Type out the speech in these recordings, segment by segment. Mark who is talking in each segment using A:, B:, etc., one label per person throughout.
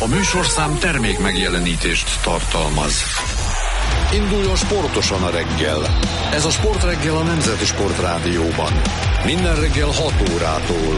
A: A műsorszám termék megjelenítést tartalmaz. Induljon sportosan a reggel. Ez a Sportreggel a Nemzeti Sportrádióban. Minden reggel 6 órától.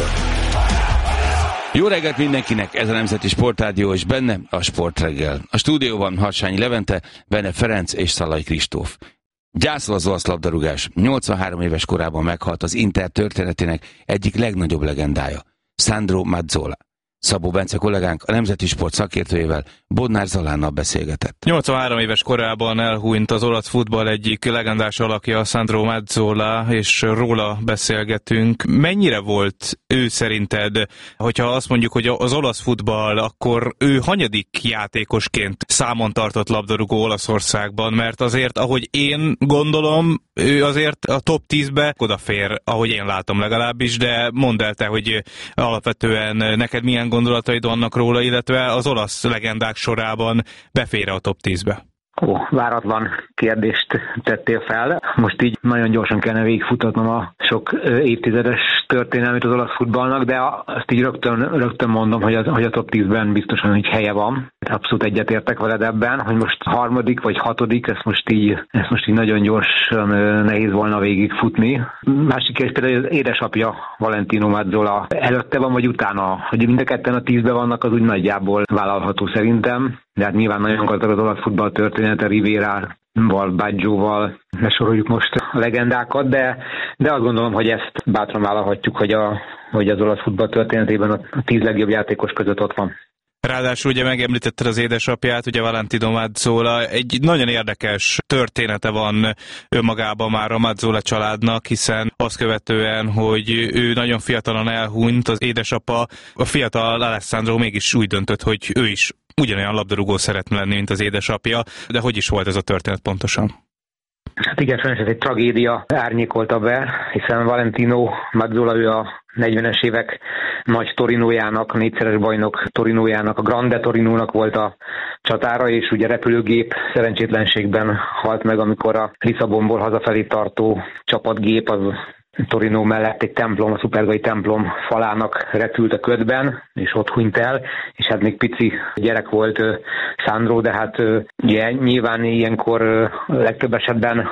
B: Jó reggelt mindenkinek, ez a Nemzeti Sportrádió, és benne a Sportreggel. A stúdióban Harsányi Levente, Bene Ferenc és Szalai Kristóf. Gyászol az olasz labdarúgás. 83 éves korában meghalt az Inter történetének egyik legnagyobb legendája, Sandro Mazzola. Szabó Bence kollégánk a Nemzeti Sport szakértőjével, Bodnár Zalánnal beszélgetett.
C: 83 éves korában elhunyt az olasz futball egyik legendás alakja, Sandro Mazzola, és róla beszélgetünk. Mennyire volt ő szerinted, hogyha azt mondjuk, hogy az olasz futball, akkor ő hanyadik játékosként számon tartott labdarúgó Olaszországban? Mert azért, ahogy én gondolom, ő azért a top 10-be odafér, ahogy én látom legalábbis, de mondd el te, hogy alapvetően neked milyen gondolataid vannak róla, illetve az olasz legendák sorában befér a top 10-be?
D: Váratlan kérdést tettél fel. Most így nagyon gyorsan kellene végigfutatnom a sok évtizedes történelmét az olasz futballnak, de azt így rögtön mondom, hogy a top 10-ben biztosan így helye van. Abszolút egyetértek veled ebben, hogy most harmadik vagy hatodik, ezt most így nagyon gyorsan nehéz volna végigfutni. Másik kérdés például az édesapja, Valentino Mazzola előtte van, vagy utána, hogy mind a ketten a 10-ben vannak, az úgy nagyjából vállalható szerintem. De hát nyilván nagyon gazdag az olasz futball története, Rivérával, Baggioval, ne soroljuk most a legendákat, de azt gondolom, hogy ezt bátran vállalhatjuk, hogy az olasz futball történetében a 10 legjobb játékos között ott van.
C: Ráadásul ugye megemlítetted az édesapját, ugye Valentino Mazzola, egy nagyon érdekes története van önmagában már a Mazzola családnak, hiszen azt követően, hogy ő nagyon fiatalon elhunyt, az édesapa, a fiatal Alessandro mégis úgy döntött, hogy ő is ugyanolyan labdarúgó szeretne lenni, mint az édesapja, de hogy is volt ez a történet pontosan?
D: Hát igen, sajnos ez egy tragédia árnyékolta be, hiszen Valentino Mazzola, ő a 40-es évek nagy Torinójának, a 4-szeres bajnok Torinójának, a Grande Torinónak volt a csatára, és ugye repülőgép szerencsétlenségben halt meg, amikor a Lisszabonból hazafelé tartó csapatgép az Torino mellett egy templom, a szupergai templom falának repült a ködben, és ott hunyt el, és hát még pici gyerek volt Sandro, de hát ugye nyilván ilyenkor legtöbb esetben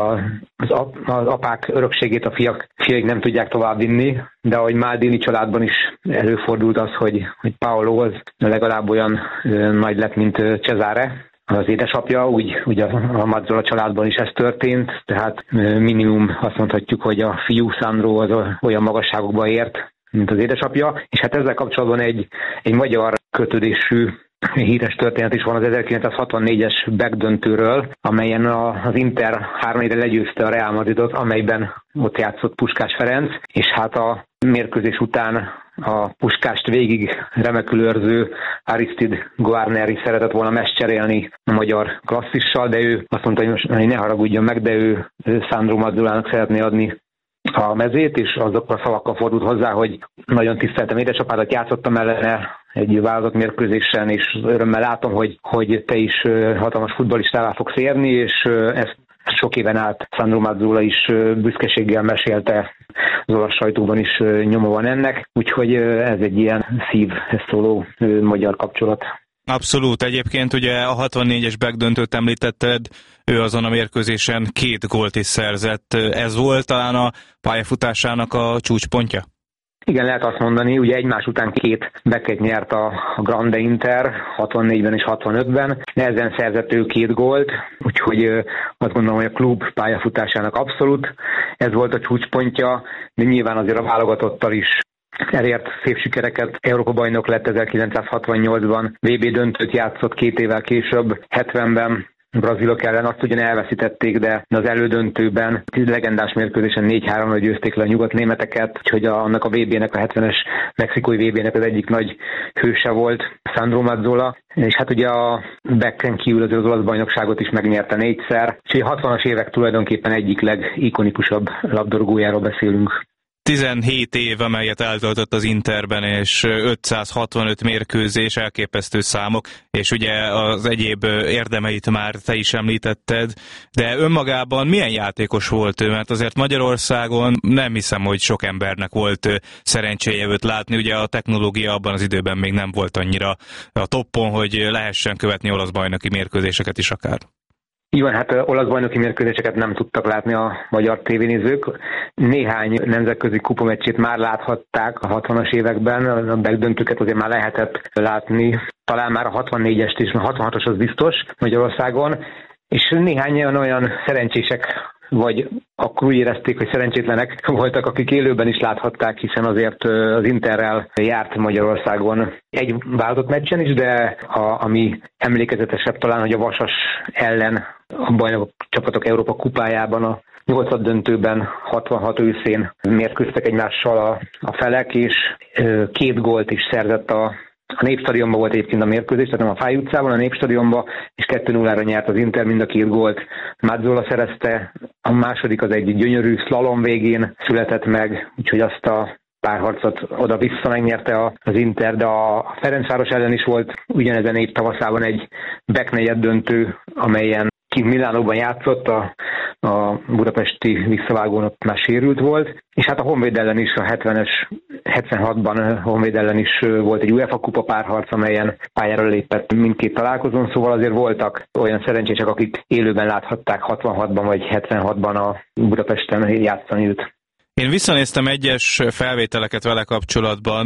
D: az apák örökségét a fiaik nem tudják továbbvinni, de ahogy Maldini családban is előfordult az, hogy Paolo az legalább olyan nagy lett, mint Cesare, az édesapja, úgy a Mazzola családban is ez történt, tehát minimum azt mondhatjuk, hogy a fiú Sandro az olyan magasságokba ért, mint az édesapja, és hát ezzel kapcsolatban egy magyar kötődésű híres történet is van az 1964-es backdöntőről, amelyen az Inter 3-1-re legyőzte a Real Madridot, amelyben ott játszott Puskás Ferenc, és hát a mérkőzés után a Puskást végig remekül őrző Aristide Guarneri szeretett volna meccserélni a magyar klasszissal, de ő azt mondta, hogy ne haragudjon meg, de ő Sandro Mazzolának szeretné adni a mezét, és azokkal a szavakkal fordult hozzá, hogy nagyon tiszteltem édesapádat, játszottam ellene egy válogatott mérkőzésen, és örömmel látom, hogy te is hatalmas futballistává fogsz érni, és ezt sok éven át Sandro Mazzola is büszkeséggel mesélte, az olasz sajtóban is nyoma van ennek, úgyhogy ez egy ilyen szívhez szóló magyar kapcsolat.
C: Abszolút. Egyébként ugye a 64-es backdöntőt említetted, ő azon a mérkőzésen 2 gólt is szerzett. Ez volt talán a pályafutásának a csúcspontja?
D: Igen, lehet azt mondani, ugye egymás után 2 backet nyert a Grande Inter, 64-ben és 65-ben. Nehezen szerzett ő 2 gólt, úgyhogy azt gondolom, hogy a klub pályafutásának abszolút ez volt a csúcspontja, de nyilván azért a válogatottal is elért szép sikereket. Európa-bajnok lett 1968-ban, VB döntőt játszott 2 évvel később, 70-ben brazilok ellen, azt ugyan elveszítették, de az elődöntőben legendás mérkőzésen 4-3-ra győzték le a nyugatnémeteket, úgyhogy annak a VB-nek, a 70-es mexikói VB-nek az egyik nagy hőse volt Sandro Mazzola, és hát ugye a backen kívül az olasz bajnokságot is megnyerte 4-szer, úgyhogy a 60-as évek tulajdonképpen egyik legikonikusabb labdarúgójáról beszélünk.
C: 17 év, amelyet eltöltött az Interben, és 565 mérkőzés, elképesztő számok, és ugye az egyéb érdemeit már te is említetted, de önmagában milyen játékos volt ő? Mert azért Magyarországon nem hiszem, hogy sok embernek volt szerencséje őt látni, ugye a technológia abban az időben még nem volt annyira a toppon, hogy lehessen követni olasz bajnoki mérkőzéseket is akár.
D: Igen, hát olasz bajnoki mérkőzéseket nem tudtak látni a magyar tévénézők. Néhány nemzetközi kupameccsét már láthatták a 60-as években, a megdöntőket azért már lehetett látni. Talán már a 64-est is, a 66-os az biztos Magyarországon, és néhány olyan szerencsések, vagy akkor úgy érezték, hogy szerencsétlenek voltak, akik élőben is láthatták, hiszen azért az Interrel járt Magyarországon egy válogatott meccsen is, de ami emlékezetesebb talán, hogy a Vasas ellen a bajnokok csapatok Európa kupájában a 8. döntőben 66 őszén mérkőztek egymással a felek, és 2 gólt is szerzett a Népstadionban volt egyébként a mérkőzés, tehát nem a Fáy utcában, a Népstadionban, és 2-0-ra nyert az Inter, mind a 2 gólt Mazzola szerezte, a második az egy gyönyörű szlalom végén született meg, úgyhogy azt a párharcot oda-vissza megnyerte az Inter, de a Ferencváros ellen is volt ugyanezen év tavaszában egy BEK döntő, amelyen kint Milánóban játszott, a budapesti visszavágón ott már sérült volt, és hát a Honvéd ellen is, a 76-ban Honvéd ellen is volt egy UEFA kupa párharc, amelyen pályára lépett mindkét találkozón, szóval azért voltak olyan szerencsések, akik élőben láthatták 66-ban vagy 76-ban a Budapesten játszani őt.
C: Én visszanéztem egyes felvételeket vele kapcsolatban,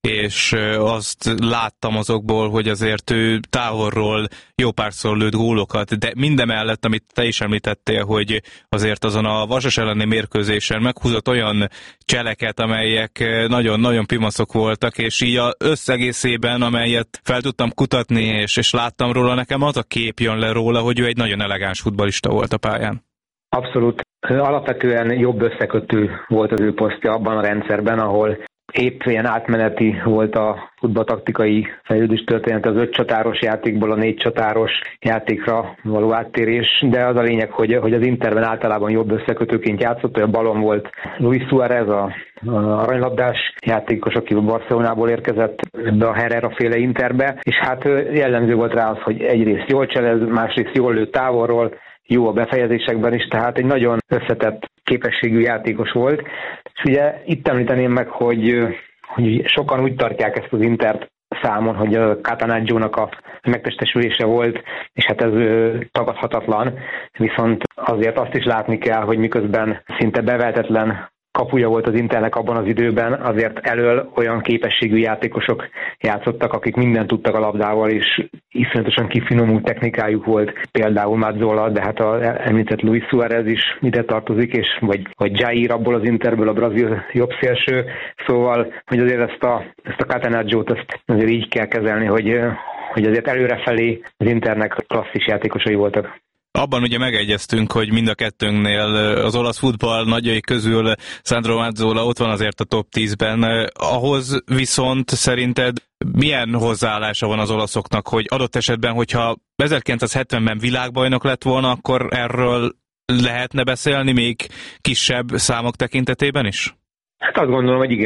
C: és azt láttam azokból, hogy azért ő távolról jó párszor lőtt gólokat, de mindemellett, amit te is említettél, hogy azért azon a Vasas elleni mérkőzésen meghúzott olyan cseleket, amelyek nagyon-nagyon pimaszok voltak, és így az összegészében, amelyet fel tudtam kutatni, és láttam róla, nekem az a kép jön le róla, hogy ő egy nagyon elegáns futballista volt a pályán.
D: Abszolút. Alapvetően jobb összekötő volt az ő posztja abban a rendszerben, ahol épp ilyen átmeneti volt a futballtaktikai fejlődés történet az 5 csatáros játékból a 4 csatáros játékra való áttérés, de az a lényeg, hogy az Interben általában jobb összekötőként játszott, hogy a balon volt Luis Suárez, a aranylabdás játékos, aki a Barcelonából érkezett ebbe a Herrera-féle Interbe, és hát jellemző volt rá az, hogy egyrészt jól cselez, másrészt jól lő távolról, jó a befejezésekben is, tehát egy nagyon összetett képességű játékos volt. És ugye itt említeném meg, hogy sokan úgy tartják ezt az Intert számon, hogy a Catanaccio-nak a megtestesülése volt, és hát ez tagadhatatlan, viszont azért azt is látni kell, hogy miközben szinte bevehetetlen kapuja volt az Internek abban az időben, azért elől olyan képességű játékosok játszottak, akik mindent tudtak a labdával, és iszonyatosan kifinomult technikájuk volt, például Mazzola, de hát említett Luis Suárez is ide tartozik, és vagy Jair abból az Interből, a brazil jobbszélső, szóval, hogy azért ezt a Catanaccio-t azért így kell kezelni, hogy azért előrefelé az Internek klasszis játékosai voltak.
C: Abban ugye megegyeztünk, hogy mind a kettőnknél az olasz futball nagyjai közül Sandro Mazzola ott van azért a top 10-ben. Ahhoz viszont szerinted milyen hozzáállása van az olaszoknak, hogy adott esetben, hogyha 1970-ben világbajnok lett volna, akkor erről lehetne beszélni még kisebb számok tekintetében is?
D: Hát azt gondolom, hogy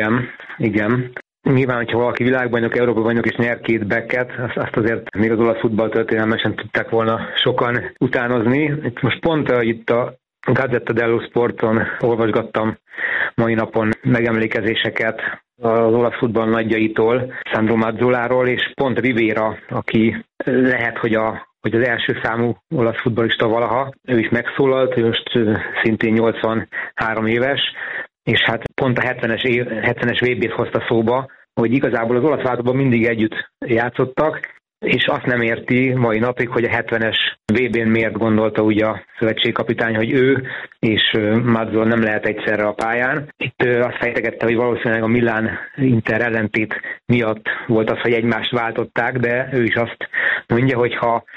D: igen. Nyilván, hogyha valaki világbajnok, Európa bajnok és nyer 2 BEK-et, azt azért még az olasz futball történelmen sem tudták volna sokan utánozni. Itt most pont itt a Gazzetta dello Sporton olvasgattam mai napon megemlékezéseket az olasz futball nagyjaitól, Sandro Mazzoláról, és pont Rivera, aki lehet, hogy az első számú olasz futballista valaha, ő is megszólalt, ő most szintén 83 éves, és hát pont a 70-es VB-t hozta szóba, hogy igazából az olasz váltóban mindig együtt játszottak, és azt nem érti mai napig, hogy a 70-es VB-n miért gondolta ugye a szövetségkapitány, hogy ő és Mazzola nem lehet egyszerre a pályán. Itt azt fejtegette, hogy valószínűleg a Milán-Inter ellentét miatt volt az, hogy egymást váltották, de ő is azt mondja, hogy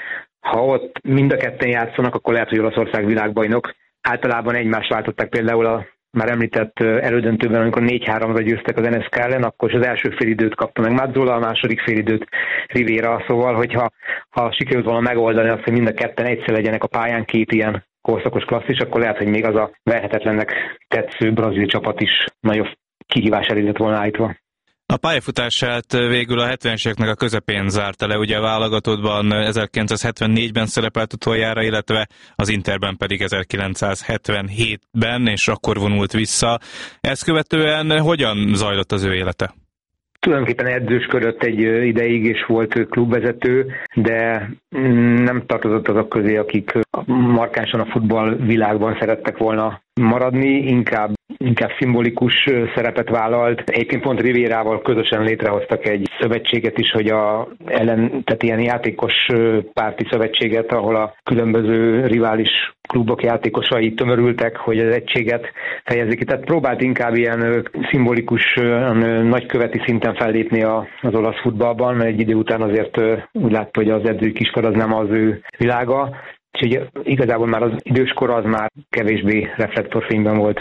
D: ha ott mind a ketten játszanak, akkor lehet, hogy Olaszország világbajnok. Általában egymást váltották például a már említett elődöntőben, amikor 4-3-ra győztek az NSK ellen, akkor az első félidőt kapta meg Mazzola, a második félidőt Rivera, szóval, hogyha sikerült volna megoldani azt, hogy mind a ketten egyszer legyenek a pályán 2 ilyen korszakos klasszis, akkor lehet, hogy még az a verhetetlennek tetsző brazil csapat is nagyobb kihívás elé lett volna állítva.
C: A pályafutását végül a 70-es éveknek a közepén zárta le, ugye a válogatottban 1974-ben szerepelt utoljára, illetve az Interben pedig 1977-ben, és akkor vonult vissza. Ezt követően hogyan zajlott az ő élete?
D: Tulajdonképpen edzősködött egy ideig, és volt klubvezető, de nem tartozott azok közé, akik markánsan a futball világban szerettek volna maradni, inkább szimbolikus szerepet vállalt. Egyébként pont Rivérával közösen létrehoztak egy szövetséget is, hogy tehát ilyen játékos párti szövetséget, ahol a különböző rivális klubok játékosai tömörültek, hogy az egységet fejezik ki. Tehát próbált inkább ilyen szimbolikus, nagyköveti szinten fellépni az olasz futballban, mert egy idő után azért úgy látta, hogy az edzői kiskor az nem az ő világa. Úgyhogy igazából már az időskor az már kevésbé reflektorfényben volt.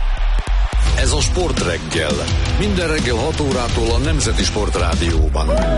A: Ez a Sportreggel. Minden reggel 6 órától a Nemzeti Sportrádióban.